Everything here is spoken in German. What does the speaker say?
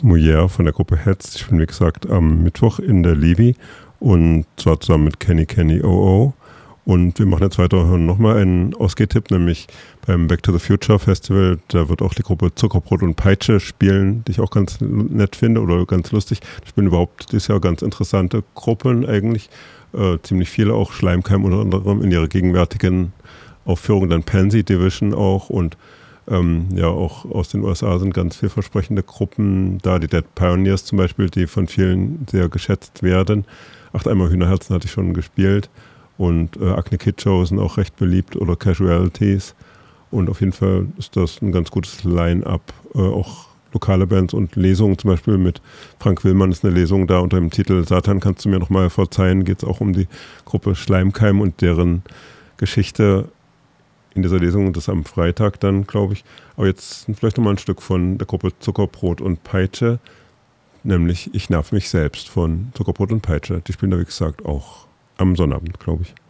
Mouillère von der Gruppe Heads. Ich bin, wie gesagt, am Mittwoch in der Levi und zwar zusammen mit Kenny OO. Und wir machen jetzt weiter nochmal einen Ausgeh-Tipp, nämlich beim Back to the Future Festival. Da wird auch die Gruppe Zuckerbrot und Peitsche spielen, die ich auch ganz nett finde oder ganz lustig. Ich bin überhaupt dieses Jahr ganz interessante Gruppen eigentlich. Ziemlich viele auch, Schleimkeim unter anderem in ihrer gegenwärtigen Aufführung, dann Pansy Division auch und ja, auch aus den USA sind ganz vielversprechende Gruppen da, die Dead Pioneers zum Beispiel, die von vielen sehr geschätzt werden. 8 Eimer Hühnerherzen hatte ich schon gespielt und Acne Kid Show sind auch recht beliebt oder Casualties und auf jeden Fall ist das ein ganz gutes Line-Up, auch lokale Bands und Lesungen, zum Beispiel mit Frank Willmann ist eine Lesung da unter dem Titel Satan, kannst du mir nochmal verzeihen, geht es auch um die Gruppe Schleimkeim und deren Geschichte in dieser Lesung, das am Freitag dann, glaube ich. Aber jetzt vielleicht nochmal ein Stück von der Gruppe Zuckerbrot und Peitsche, nämlich Ich nerv mich selbst von Zuckerbrot und Peitsche. Die spielen da, wie gesagt, auch am Sonnabend, glaube ich.